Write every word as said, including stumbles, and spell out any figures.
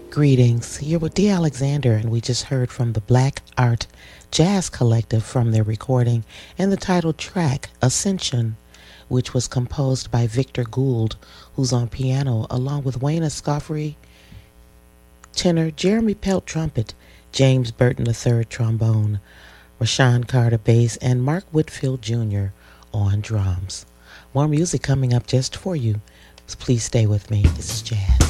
Greetings. Here with D. Alexander, and we just heard from the Black Art Jazz Collective from their recording and the title track, Ascension, which was composed by Victor Gould, who's on piano, along with Wayne Escoffery, tenor, Jeremy Pelt, trumpet, James Burton the third, trombone, Rashawn Carter, bass, and Mark Whitfield Junior on drums. More music coming up just for you. So please stay with me. This is jazz.